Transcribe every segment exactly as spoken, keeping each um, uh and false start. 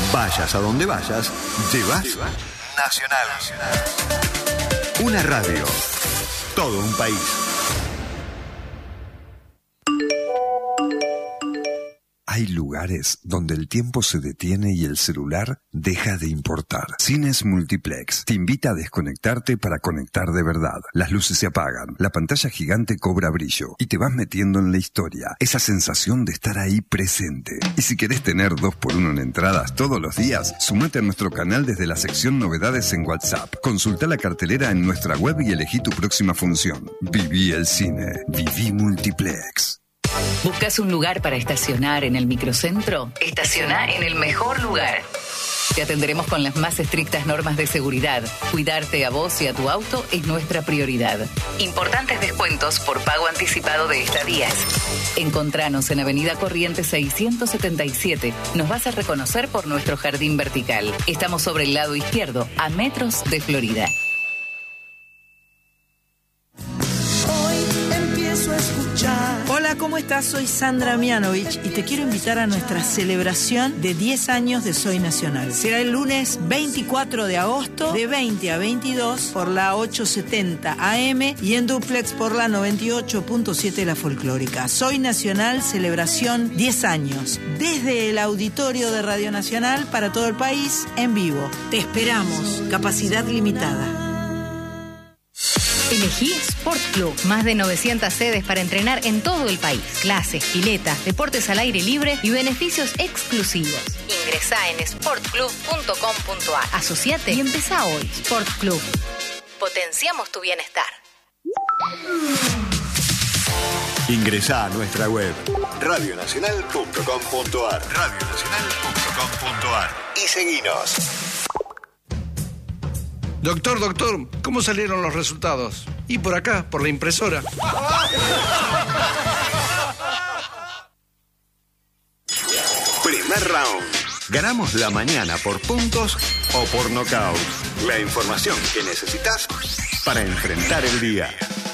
Vayas a donde vayas, llevas Nacional. Una radio, todo un país. Hay lugares donde el tiempo se detiene y el celular deja de importar. Cines Multiplex te invita a desconectarte para conectar de verdad. Las luces se apagan, la pantalla gigante cobra brillo y te vas metiendo en la historia. Esa sensación de estar ahí presente. Y si querés tener dos por uno en entradas todos los días, sumate a nuestro canal desde la sección Novedades en WhatsApp. Consulta la cartelera en nuestra web y elegí tu próxima función. Viví el cine. Viví Multiplex. ¿Buscas un lugar para estacionar en el microcentro? Estaciona en el mejor lugar. Te atenderemos con las más estrictas normas de seguridad. Cuidarte a vos y a tu auto es nuestra prioridad. Importantes descuentos por pago anticipado de estadías. Encontranos en Avenida Corrientes seiscientos setenta y siete. Nos vas a reconocer por nuestro jardín vertical. Estamos sobre el lado izquierdo, a metros de Florida. Hola, ¿cómo estás? Soy Sandra Mianovich y te quiero invitar a nuestra celebración de diez años de Soy Nacional. Será el lunes veinticuatro de agosto de veinte a veintidós por la ochocientos setenta A M y en duplex por la noventa y ocho punto siete La Folclórica. Soy Nacional, celebración diez años. Desde el auditorio de Radio Nacional para todo el país, en vivo. Te esperamos. Capacidad limitada. Elegí Sport Club. Más de novecientas sedes para entrenar en todo el país. Clases, piletas, deportes al aire libre y beneficios exclusivos. Ingresá en sport club punto com punto a r. Asociate y empezá hoy. Sport Club. Potenciamos tu bienestar. Ingresá a nuestra web radio nacional punto com punto a r. radio nacional punto com punto a r. Y seguinos. Doctor, doctor, ¿cómo salieron los resultados? Y por acá, por la impresora. Primer round. Ganamos la mañana por puntos o por nocaut. La información que necesitas para enfrentar el día.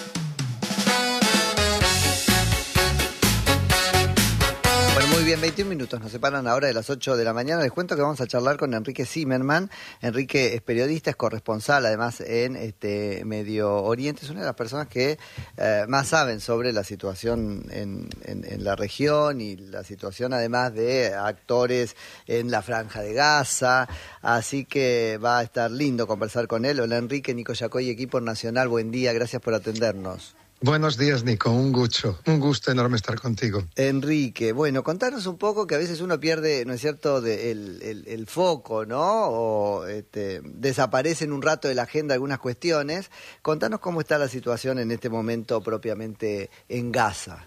Muy bien, veintiún minutos nos separan ahora de las ocho de la mañana. Les cuento que vamos a charlar con Enrique Zimmerman. Enrique es periodista, es corresponsal además en este Medio Oriente. Es una de las personas que eh, más saben sobre la situación en, en, en la región y la situación además de actores en la Franja de Gaza. Así que va a estar lindo conversar con él. Hola Enrique, Nico Yacoy, equipo nacional, buen día, gracias por atendernos. Buenos días, Nico. Un gusto, un gusto enorme estar contigo. Enrique, bueno, contanos un poco que a veces uno pierde, ¿no es cierto?, de el, el, el foco, ¿no? O este, desaparecen un rato de la agenda algunas cuestiones. Contanos cómo está la situación en este momento propiamente en Gaza.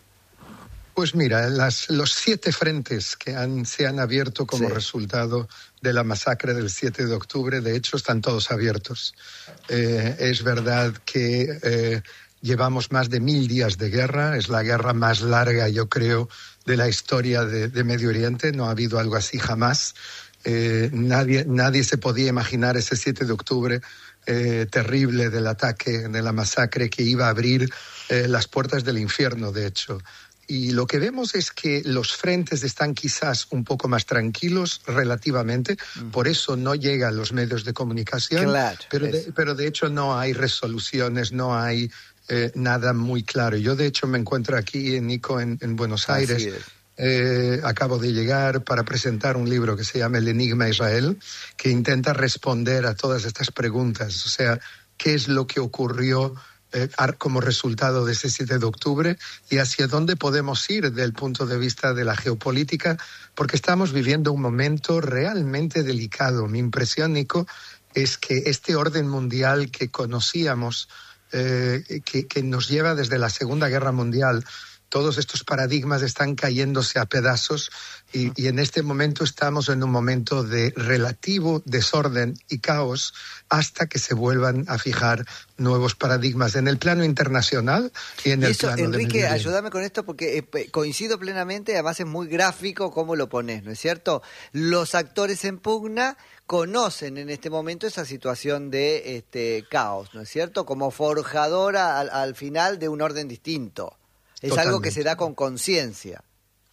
Pues mira, las, los siete frentes que han, se han abierto como sí. resultado de la masacre del siete de octubre, de hecho, están todos abiertos. Eh, es verdad que... Eh, Llevamos más de mil días de guerra, es la guerra más larga, yo creo, de la historia de, de Medio Oriente, no ha habido algo así jamás. Eh, nadie, nadie se podía imaginar ese siete de octubre eh, terrible del ataque, de la masacre que iba a abrir eh, las puertas del infierno, de hecho. Y lo que vemos es que los frentes están quizás un poco más tranquilos relativamente, mm. por eso no llegan los medios de comunicación, claro, pero, de, pero de hecho no hay resoluciones, no hay... Eh, nada muy claro. Yo, de hecho, me encuentro aquí, Nico, en, en Buenos Aires. Eh, acabo de llegar para presentar un libro que se llama El Enigma Israel, que intenta responder a todas estas preguntas. O sea, ¿qué es lo que ocurrió eh, como resultado de ese siete de octubre y hacia dónde podemos ir desde el punto de vista de la geopolítica? Porque estamos viviendo un momento realmente delicado. Mi impresión, Nico, es que este orden mundial que conocíamos Eh, que, que nos lleva desde la Segunda Guerra Mundial. Todos estos paradigmas están cayéndose a pedazos y, y en este momento estamos en un momento de relativo desorden y caos hasta que se vuelvan a fijar nuevos paradigmas en el plano internacional y en el Eso, plano Enrique, de ayúdame con esto porque eh, coincido plenamente, además es muy gráfico cómo lo pones, ¿no es cierto? Los actores en pugna conocen en este momento esa situación de este caos, ¿no es cierto? Como forjadora al, al final de un orden distinto. Es Totalmente. Algo que se da con conciencia.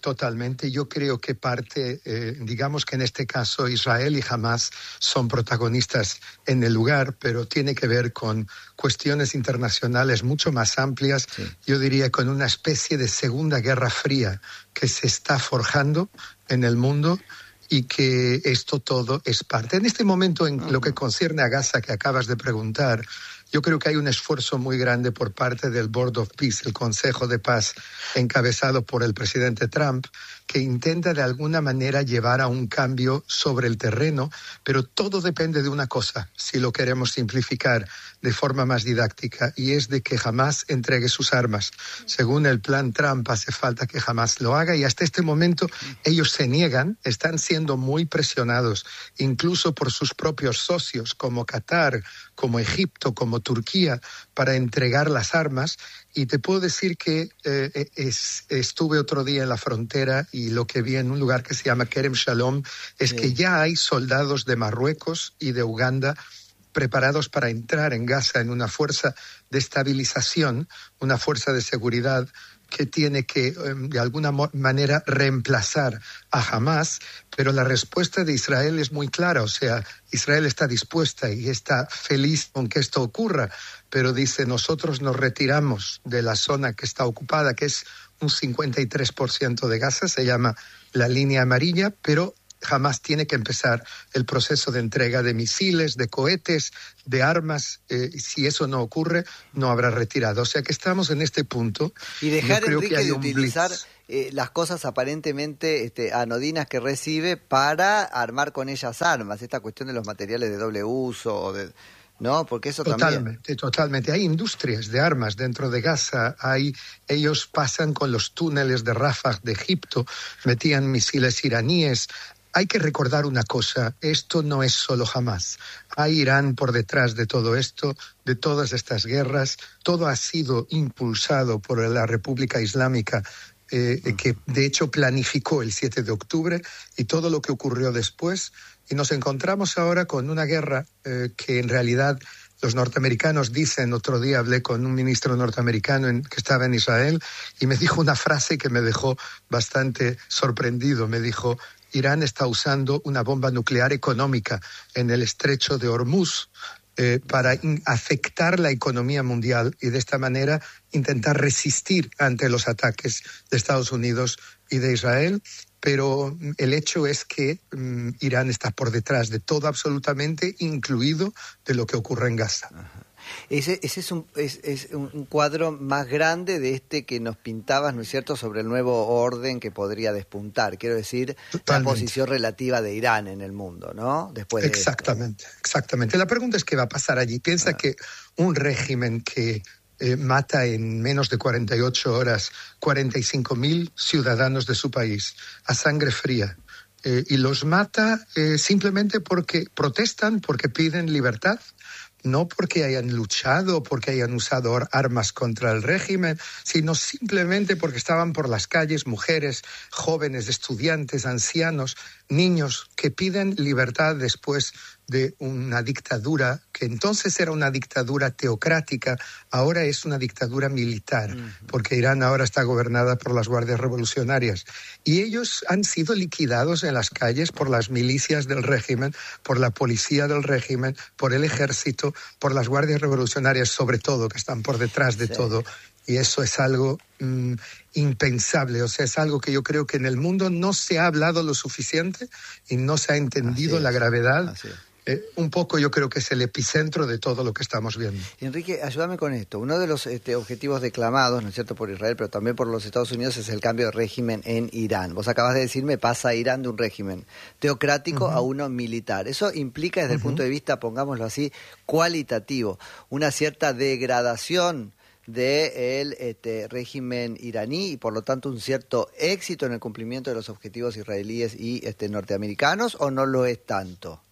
Totalmente. Yo creo que parte, eh, digamos que en este caso Israel y Hamás son protagonistas en el lugar, pero tiene que ver con cuestiones internacionales mucho más amplias. Sí. Yo diría con una especie de segunda guerra fría que se está forjando en el mundo y que esto todo es parte. En este momento, en uh-huh. lo que concierne a Gaza, que acabas de preguntar, yo creo que hay un esfuerzo muy grande por parte del Board of Peace, el Consejo de Paz, encabezado por el presidente Trump, que intenta de alguna manera llevar a un cambio sobre el terreno, pero todo depende de una cosa, si lo queremos simplificar de forma más didáctica, y es de que Hamás entregue sus armas. Según el plan Trump, hace falta que Hamás lo haga, y hasta este momento ellos se niegan, están siendo muy presionados, incluso por sus propios socios, como Qatar, como Egipto, como Turquía, para entregar las armas. Y te puedo decir que eh, es, estuve otro día en la frontera y lo que vi en un lugar que se llama Kerem Shalom es sí. que ya hay soldados de Marruecos y de Uganda preparados para entrar en Gaza en una fuerza de estabilización, una fuerza de seguridad que tiene que, de alguna manera, reemplazar a Hamás, pero la respuesta de Israel es muy clara. O sea, Israel está dispuesta y está feliz con que esto ocurra, pero dice, nosotros nos retiramos de la zona que está ocupada, que es un cincuenta y tres por ciento de Gaza, se llama la línea amarilla, pero Hamás tiene que empezar el proceso de entrega de misiles, de cohetes, de armas. Eh, si eso no ocurre, no habrá retirada. O sea que estamos en este punto. Y dejar, Enrique, de utilizar eh, las cosas aparentemente este, anodinas que recibe para armar con ellas armas. Esta cuestión de los materiales de doble uso o de... ¿no? Porque eso totalmente, también... Totalmente. Hay industrias de armas dentro de Gaza. Hay, ellos pasan con los túneles de Rafah de Egipto, metían misiles iraníes. Hay que recordar una cosa, esto no es solo Hamás. Hay Irán por detrás de todo esto, de todas estas guerras. Todo ha sido impulsado por la República Islámica, eh, que de hecho planificó el siete de octubre y todo lo que ocurrió después. Y nos encontramos ahora con una guerra eh, que en realidad los norteamericanos dicen, otro día hablé con un ministro norteamericano en, que estaba en Israel y me dijo una frase que me dejó bastante sorprendido. Me dijo, Irán está usando una bomba nuclear económica en el estrecho de Hormuz eh, para in- afectar la economía mundial y de esta manera intentar resistir ante los ataques de Estados Unidos y de Israel. Pero el hecho es que um, Irán está por detrás de todo absolutamente, incluido de lo que ocurre en Gaza. Ajá. Ese, ese es, un, es, es un cuadro más grande de este que nos pintabas, ¿no es cierto?, sobre el nuevo orden que podría despuntar. Quiero decir, Totalmente. La posición relativa de Irán en el mundo, ¿no? Después de exactamente, esto. exactamente. La pregunta es qué va a pasar allí. Piensa ah. que un régimen que eh, mata en menos de cuarenta y ocho horas cuarenta y cinco mil ciudadanos de su país a sangre fría, eh, y los mata eh, simplemente porque protestan, porque piden libertad, no porque hayan luchado, porque hayan usado armas contra el régimen, sino simplemente porque estaban por las calles mujeres, jóvenes, estudiantes, ancianos, niños que piden libertad después de una dictadura que entonces era una dictadura teocrática, ahora es una dictadura militar, uh-huh. porque Irán ahora está gobernada por las guardias revolucionarias. Y ellos han sido liquidados en las calles por las milicias del régimen, por la policía del régimen, por el ejército, por las guardias revolucionarias sobre todo, que están por detrás de sí. todo. Y eso es algo mm, impensable, o sea, es algo que yo creo que en el mundo no se ha hablado lo suficiente y no se ha entendido la gravedad. Eh, un poco yo creo que es el epicentro de todo lo que estamos viendo. Enrique, ayúdame con esto. Uno de los este, objetivos declamados, ¿no es cierto?, por Israel, pero también por los Estados Unidos, es el cambio de régimen en Irán. Vos acabas de decirme, pasa a Irán de un régimen teocrático uh-huh. a uno militar. Eso implica, desde uh-huh. el punto de vista, pongámoslo así, cualitativo, una cierta degradación del este, régimen iraní y por lo tanto un cierto éxito en el cumplimiento de los objetivos israelíes y este, norteamericanos, ¿o no lo es tanto?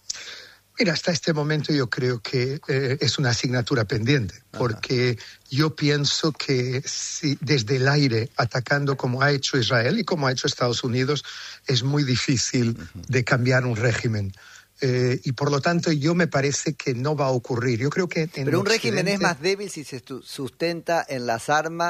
Mira, hasta este momento yo creo que eh, es una asignatura pendiente, porque Ajá. yo pienso que si desde el aire, atacando como ha hecho Israel y como ha hecho Estados Unidos, es muy difícil uh-huh. de cambiar un régimen. Eh, y por lo tanto yo me parece que no va a ocurrir. Yo creo que en Pero un Occidente... régimen es más débil si se sustenta en las armas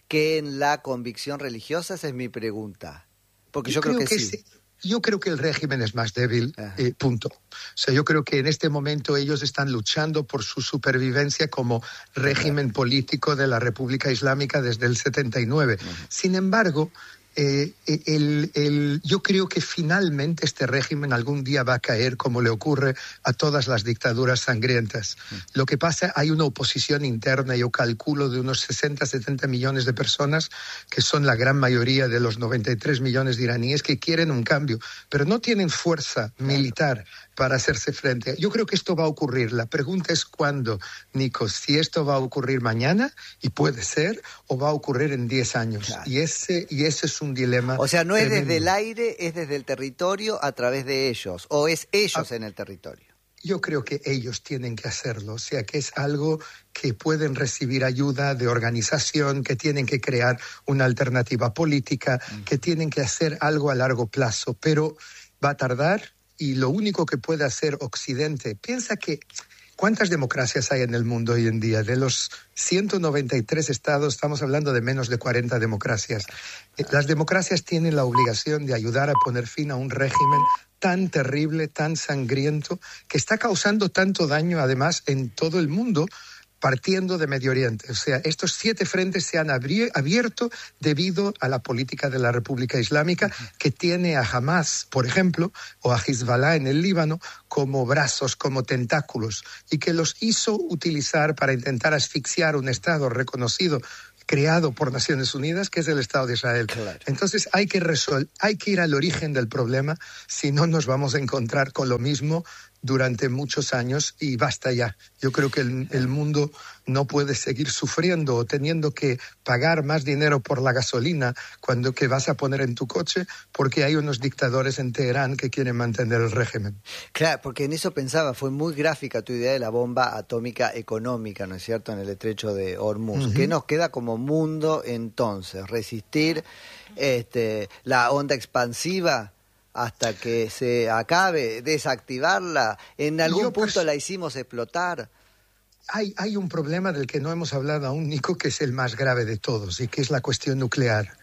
que en la convicción religiosa? Esa es mi pregunta. Porque yo, yo creo, creo que, que sí. Se, yo creo que el régimen es más débil, eh, punto. O sea, yo creo que en este momento ellos están luchando por su supervivencia como régimen político de la República Islámica desde el setenta y nueve. Uh-huh. Sin embargo, Eh, el, el, yo creo que finalmente este régimen algún día va a caer, como le ocurre a todas las dictaduras sangrientas. Mm. Lo que pasa, hay una oposición interna, yo calculo, de unos sesenta, setenta millones de personas, que son la gran mayoría de los noventa y tres millones de iraníes que quieren un cambio, pero no tienen fuerza militar para hacerse frente. Yo creo que esto va a ocurrir. La pregunta es cuándo, Nico, si esto va a ocurrir mañana, y puede ser, o va a ocurrir en diez años. Claro. Y ese, y ese es un dilema. O sea, no es tremendo. Desde el aire, es desde el territorio a través de ellos, o es ellos ah, en el territorio. Yo creo que ellos tienen que hacerlo, o sea, que es algo que pueden recibir ayuda de organización, que tienen que crear una alternativa política, mm. que tienen que hacer algo a largo plazo, pero va a tardar. Y lo único que puede hacer Occidente, piensa que ¿cuántas democracias hay en el mundo hoy en día? De los ciento noventa y tres estados, estamos hablando de menos de cuarenta democracias. Las democracias tienen la obligación de ayudar a poner fin a un régimen tan terrible, tan sangriento, que está causando tanto daño, además, en todo el mundo, partiendo de Medio Oriente. O sea, estos siete frentes se han abierto debido a la política de la República Islámica, que tiene a Hamas, por ejemplo, o a Hezbollah en el Líbano, como brazos, como tentáculos, y que los hizo utilizar para intentar asfixiar un Estado reconocido, creado por Naciones Unidas, que es el Estado de Israel. Claro. Entonces hay que resol- hay que ir al origen del problema, si no nos vamos a encontrar con lo mismo durante muchos años, y basta ya. Yo creo que el, el mundo no puede seguir sufriendo o teniendo que pagar más dinero por la gasolina cuando que vas a poner en tu coche, porque hay unos dictadores en Teherán que quieren mantener el régimen. Claro, porque en eso pensaba, fue muy gráfica tu idea de la bomba atómica económica, ¿no es cierto?, en el estrecho de Hormuz. Uh-huh. ¿Qué nos queda como mundo entonces? ¿Resistir este, la onda expansiva hasta que se acabe, desactivarla? ¿En algún Yo, punto pues, la hicimos explotar? Hay, hay un problema del que no hemos hablado aún, Nico, que es el más grave de todos, y que es la cuestión nuclear.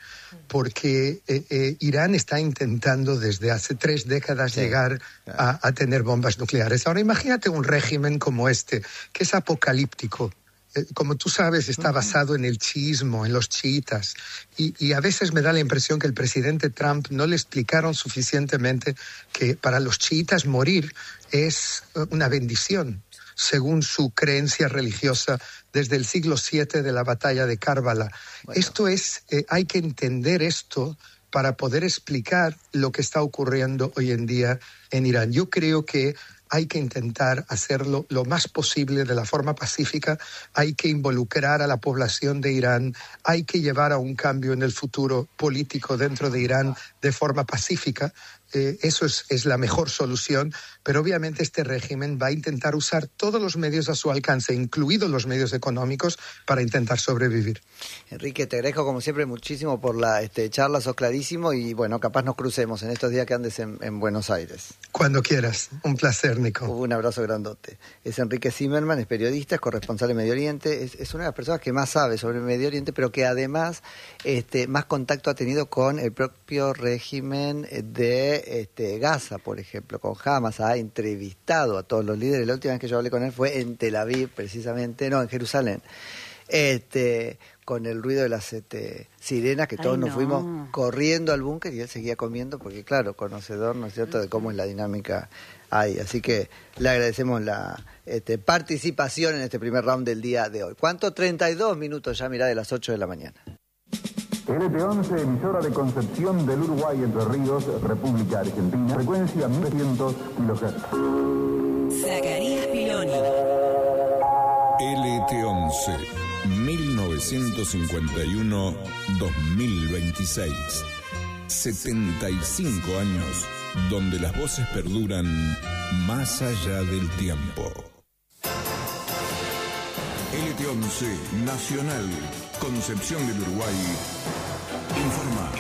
Porque eh, eh, Irán está intentando desde hace tres décadas sí, llegar claro. a, a tener bombas nucleares. Ahora imagínate un régimen como este, que es apocalíptico. Como tú sabes, está basado en el chiismo, en los chiitas. Y, y a veces me da la impresión que el presidente Trump no le explicaron suficientemente que para los chiitas morir es una bendición, según su creencia religiosa desde el siglo siete de la batalla de Karbala. Bueno. Esto es, eh, hay que entender esto para poder explicar lo que está ocurriendo hoy en día en Irán. Yo creo que hay que intentar hacerlo lo más posible de la forma pacífica, hay que involucrar a la población de Irán, hay que llevar a un cambio en el futuro político dentro de Irán de forma pacífica. Eh, eso es, es la mejor solución, pero obviamente este régimen va a intentar usar todos los medios a su alcance, incluidos los medios económicos, para intentar sobrevivir. Enrique, te agradezco como siempre muchísimo por la este, charla, sos clarísimo, y bueno, capaz nos crucemos en estos días que andes en, en Buenos Aires. Cuando quieras, un placer, Nico. Un abrazo grandote. Es Enrique Zimmerman, es periodista, es corresponsal en Medio Oriente, es, es una de las personas que más sabe sobre Medio Oriente, pero que además este, más contacto ha tenido con el propio régimen de Este, Gaza, por ejemplo, con Hamas. Ha entrevistado a todos los líderes. La última vez que yo hablé con él fue en Tel Aviv, precisamente, no, en Jerusalén, este, con el ruido de las este, sirenas, que todos Ay, nos no. fuimos corriendo al búnker, y él seguía comiendo, porque claro, conocedor, ¿no es cierto?, de cómo es la dinámica ahí. Así que le agradecemos la este, participación en este primer round del día de hoy. ¿Cuánto? treinta y dos minutos ya, mirá, de las ocho de la mañana. L T once, emisora de Concepción del Uruguay, Entre Ríos, República Argentina, frecuencia mil trescientos kilohertz. Zacarías Piloni. L T once, mil novecientos cincuenta y uno a dos mil veintiséis. setenta y cinco años, donde las voces perduran más allá del tiempo. L T once, Nacional, Concepción del Uruguay, informa.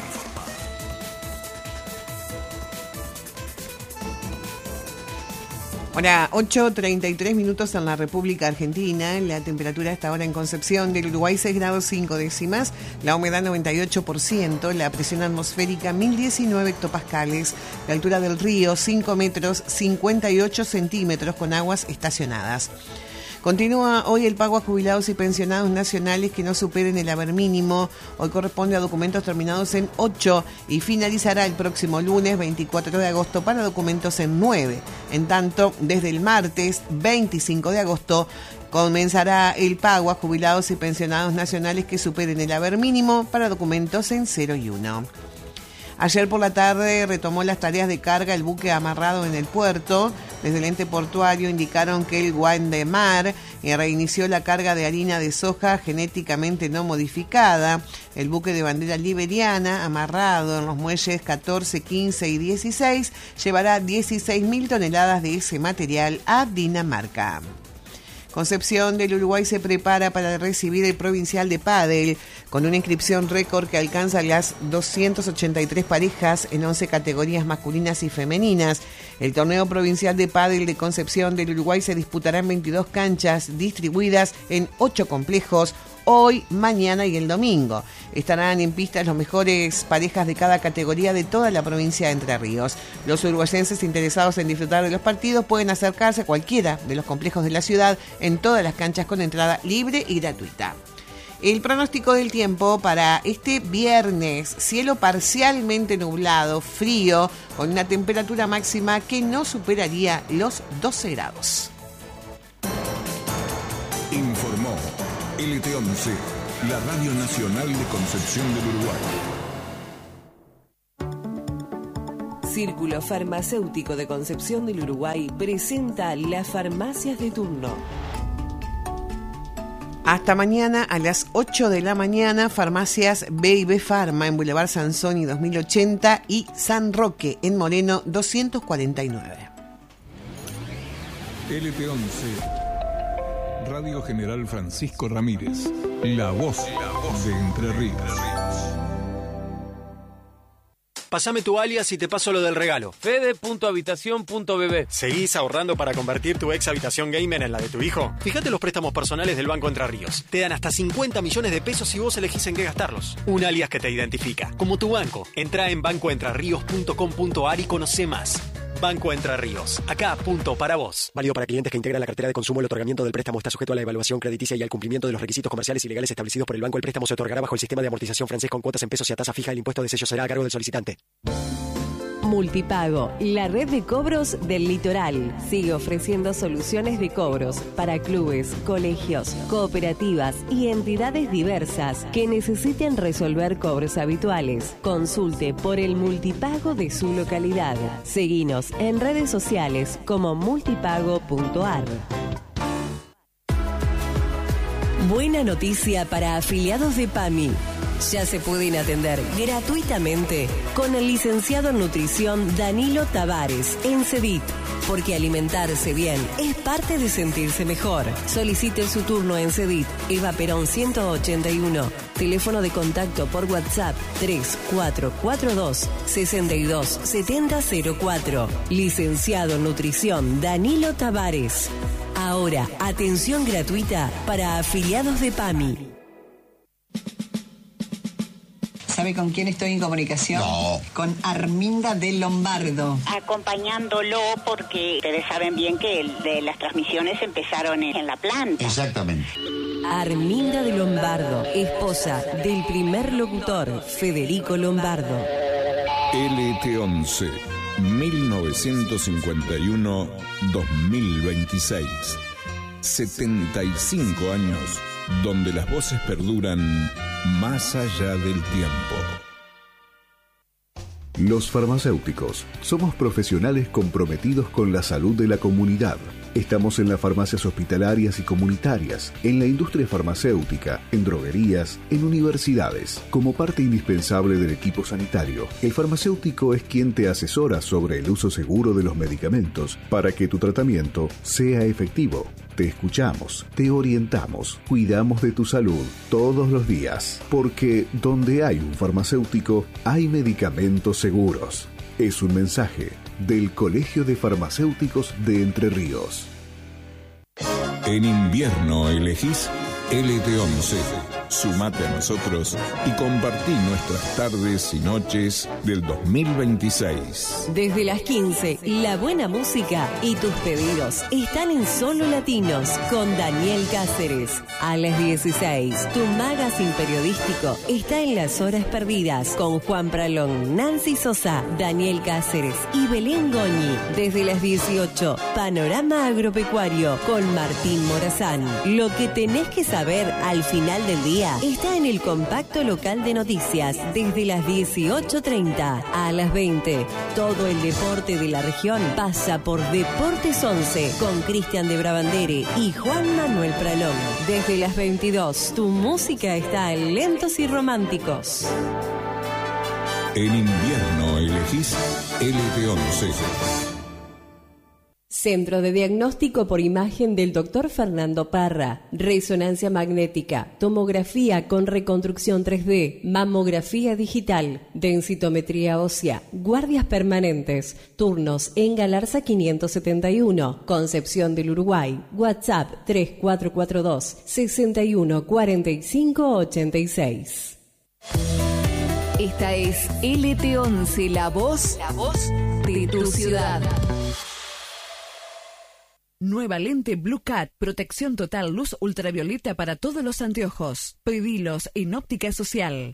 Ahora, ocho treinta y tres minutos en la República Argentina. La temperatura hasta ahora en Concepción del Uruguay, seis grados cinco décimas. La humedad noventa y ocho por ciento. La presión atmosférica mil diecinueve hectopascales. La altura del río cinco metros cincuenta y ocho centímetros con aguas estacionadas. Continúa hoy el pago a jubilados y pensionados nacionales que no superen el haber mínimo. Hoy corresponde a documentos terminados en ocho y finalizará el próximo lunes veinticuatro de agosto para documentos en nueve. En tanto, desde el martes veinticinco de agosto comenzará el pago a jubilados y pensionados nacionales que superen el haber mínimo para documentos en cero y uno. Ayer por la tarde retomó las tareas de carga el buque amarrado en el puerto. Desde el ente portuario indicaron que el Guandemar reinició la carga de harina de soja genéticamente no modificada. El buque de bandera liberiana, amarrado en los muelles catorce, quince y dieciséis, llevará dieciséis mil toneladas de ese material a Dinamarca. Concepción del Uruguay se prepara para recibir el provincial de pádel con una inscripción récord que alcanza las doscientas ochenta y tres parejas en once categorías masculinas y femeninas. El torneo provincial de pádel de Concepción del Uruguay se disputará en veintidós canchas distribuidas en ocho complejos hoy, mañana y el domingo. Estarán en pistas los mejores parejas de cada categoría de toda la provincia de Entre Ríos. Los uruguayenses interesados en disfrutar de los partidos pueden acercarse a cualquiera de los complejos de la ciudad en todas las canchas con entrada libre y gratuita. El pronóstico del tiempo para este viernes: cielo parcialmente nublado, frío, con una temperatura máxima que no superaría los doce grados. Informó L T once, la Radio Nacional de Concepción del Uruguay. Círculo Farmacéutico de Concepción del Uruguay presenta las farmacias de turno. Hasta mañana a las ocho de la mañana, farmacias B y B Pharma en Boulevard Sansoni dos mil ochenta y San Roque en Moreno doscientos cuarenta y nueve. L T once, Radio General Francisco Ramírez, la voz, la voz de Entre Ríos. Pásame tu alias y te paso lo del regalo. Fede punto habitación punto b b. ¿Seguís ahorrando para convertir tu ex habitación gamer en la de tu hijo? Fíjate los préstamos personales del Banco Entre Ríos. Te dan hasta cincuenta millones de pesos si vos elegís en qué gastarlos. Un alias que te identifica, como tu banco. Entrá en banco entre ríos punto com punto a r y conocé más. Banco Entre Ríos. Acá, punto para vos. Válido para clientes que integran la cartera de consumo. El otorgamiento del préstamo está sujeto a la evaluación crediticia y al cumplimiento de los requisitos comerciales y legales establecidos por el banco. El préstamo se otorgará bajo el sistema de amortización francés con cuotas en pesos y a tasa fija. El impuesto de sello será a cargo del solicitante. Multipago, la red de cobros del litoral. Sigue ofreciendo soluciones de cobros para clubes, colegios, cooperativas y entidades diversas que necesiten resolver cobros habituales. Consulte por el multipago de su localidad. Seguinos en redes sociales como multipago punto a r. Buena noticia para afiliados de PAMI. Ya se pueden atender gratuitamente con el licenciado en nutrición Danilo Tavares en CEDIT, porque alimentarse bien es parte de sentirse mejor. Solicite su turno en CEDIT, Eva Perón ciento ochenta y uno. Teléfono de contacto por WhatsApp tres cuatro cuatro dos, seis dos siete cero cero cuatro. Licenciado en nutrición Danilo Tavares. Ahora, atención gratuita para afiliados de PAMI. ¿Sabe con quién estoy en comunicación? No. Con Arminda del Lombardo. Acompañándolo porque ustedes saben bien que el de las transmisiones empezaron en la planta. Exactamente. Arminda del Lombardo, esposa del primer locutor, Federico Lombardo. L T once, mil novecientos cincuenta y uno a dos mil veintiséis. setenta y cinco años donde las voces perduran más allá del tiempo. Los farmacéuticos somos profesionales comprometidos con la salud de la comunidad. Estamos en las farmacias hospitalarias y comunitarias, en la industria farmacéutica, en droguerías, en universidades. Como parte indispensable del equipo sanitario, el farmacéutico es quien te asesora sobre el uso seguro de los medicamentos para que tu tratamiento sea efectivo. Te escuchamos, te orientamos, cuidamos de tu salud todos los días, porque donde hay un farmacéutico, hay medicamentos seguros. Es un mensaje del Colegio de Farmacéuticos de Entre Ríos. En invierno elegís L T once. Sumate a nosotros y compartí nuestras tardes y noches del dos mil veintiséis. Desde las quince, la buena música y tus pedidos están en Solo Latinos con Daniel Cáceres. A las dieciséis, tu magazine periodístico está en Las Horas Perdidas con Juan Pralón, Nancy Sosa, Daniel Cáceres y Belén Goñi. Desde las dieciocho, Panorama Agropecuario con Martín Morazán. Lo que tenés que saber al final del día está en el compacto local de noticias desde las dieciocho treinta a las veinte. Todo el deporte de la región pasa por Deportes once con Cristian de Brabandere y Juan Manuel Pralón. Desde las veintidós, tu música está en Lentos y Románticos. En invierno elegís L T once. Centro de Diagnóstico por Imagen del doctor Fernando Parra. Resonancia magnética, tomografía con reconstrucción tres D, mamografía digital, densitometría ósea, guardias permanentes, turnos en Galarza quinientos setenta y uno, Concepción del Uruguay. WhatsApp tres cuatro cuatro dos, seis uno cuatro cinco ocho seis. Esta es L T once, la voz, la voz de tu ciudad. Nueva lente Blue Cat, protección total, luz ultravioleta para todos los anteojos. Pedilos en Óptica Social.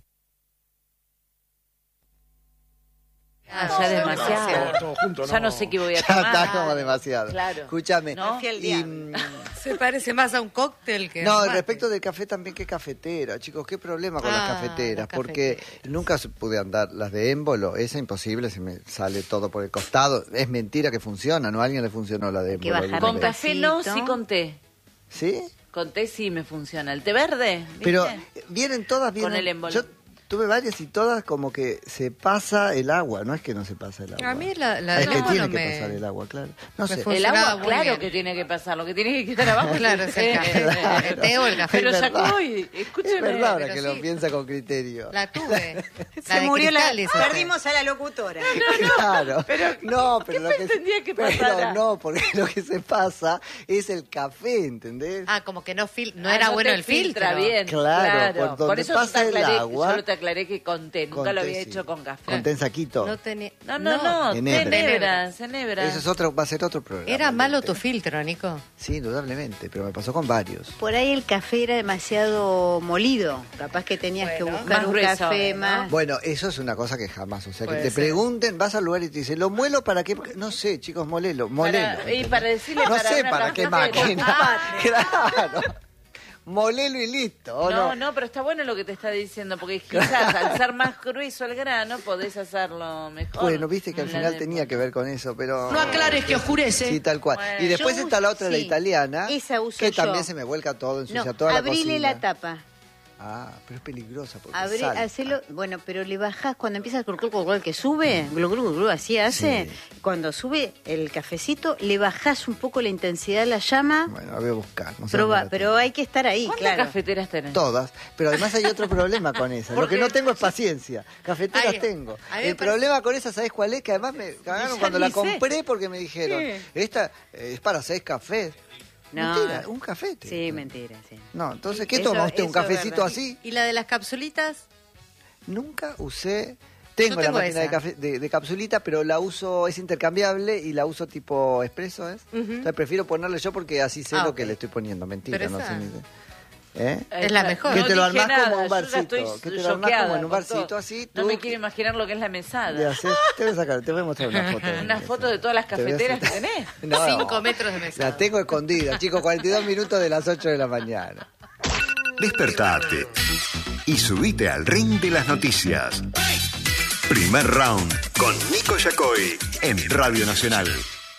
Ah, ya demasiado. Todo junto, no. Ya no sé qué voy a Ya tomar. está como demasiado. Claro. Escúchame. ¿No? Y, mm, Se parece más a un cóctel que no, a un respecto del café también, que cafetera, chicos, qué problema con Ah, las cafeteras, las porque nunca se pude andar las de émbolo, esa imposible, se me sale todo por el costado, es mentira que funciona, ¿no? A alguien le funcionó la de émbolo. alguna Con vez. café no, sí con té. ¿Sí? Con té sí me funciona. El té verde, ¿viste? Pero vienen todas, vienen, Con el émbolo. yo tuve varias y todas como que se pasa el agua, no es que no se pasa el agua. A mí la, la Ah, es de que émbolo tiene que me- pasar el agua, claro. No me sé. El funcionaba agua, muy claro bien. que tiene que pasar. Lo que tiene que quedar abajo Claro, es el café. Claro. El té o el café. Pero Es sacó verdad. y escúcheme. Es verdad ahora pero que sí. lo piensa con criterio. La tuve. Se La de murió la... cristal esa. Perdimos a la locutora. Claro. Pero, no, pero lo que pretendía que pero pasara? no, porque lo que se pasa es el café, ¿entendés? Ah, como que no, fil no Ah, era no bueno te el filtro. filtra bien. Claro, por donde por eso pasa yo te el aclaré, agua- yo te aclaré que con té. Nunca Con lo té, había sí. hecho con café. Con té en saquito. No tenía... No, no, no, té Enebra. enebras, enebras. Eso es otro, va a ser otro programa. Era malo té. tu filtro, Nico. Sí, indudablemente, pero me pasó con varios. Por ahí el café era demasiado molido. Capaz que tenías que Bueno, buscar más un grueso, café ¿no? más. Bueno, eso es una cosa que jamás, o sea, que Puede te ser. pregunten, vas al lugar y te dicen, ¿lo muelo para qué? No sé, chicos, molelo, molelo. Para- y para decirle no para sé una para qué cafetera. máquina. Claro. Molelo y listo, ¿o No, no? no, pero está bueno lo que te está diciendo, porque quizás al ser más grueso el grano podés hacerlo mejor. Bueno, viste que al La final de- tenía que ver con eso, pero... No aclares que oscurece. Sí, tal cual. Bueno. Y después Yo está la otra, la sí, italiana, esa uso que yo. también se me vuelca todo, ensucia No, toda la abrile cocina. la tapa. Ah, pero es peligrosa porque Abrí, sale. hacelo, bueno, pero le bajás cuando empieza el cru, cru, cru, que sube, glu, glu, glu, así hace. Cuando sube el cafecito, le bajás un poco la intensidad de la llama. Bueno, la voy a buscar. No sé Proba, dónde la pero hay que estar ahí, ¿Cuántas claro. cafeteras tenés? Todas, pero además hay otro problema con esas. Lo que no tengo es paciencia. Cafeteras Ay, tengo. a mí me El parece- problema con esas, ¿sabes cuál es? Que además me cagaron Ya cuando ni la sé. compré porque me dijeron, ¿Qué? esta eh, es para seis cafés. No. Mentira, un café. te- Sí, mentira, sí. No, entonces, ¿qué Eso- toma usted? ¿Un eso es cafecito verdad. así? ¿Y la de las capsulitas? Nunca usé... Tengo, Yo la tengo máquina de, esa. café, de, de capsulita, pero la uso, es intercambiable y la uso tipo expreso, ¿es? Ujú. Entonces prefiero ponerle yo porque así sé Ah, lo ok. que le estoy poniendo. Mentira, Pero no esa- sé ni... ¿Eh? Es la mejor. Que No te lo dije armás como nada, un yo ya barcito, estoy que te lo armás choqueada como en un con barcito todo. así, No tú- me quiero imaginar lo que es la mesada. Le haces- te voy a sacar, te voy a mostrar una foto. Una foto de todas las Te voy a cafeteras que hacer- tenés. No, Cinco metros de mesa. la tengo escondida, chicos, cuarenta y dos minutos de las ocho de la mañana. Despertate y subite al ring de las noticias. Primer round con Nico Yacoy en Radio Nacional.